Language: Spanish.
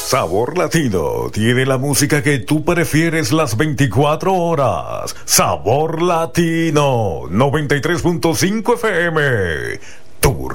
Sabor Latino tiene la música que tú prefieres las 24 horas. Sabor Latino 93.5 FM. Tu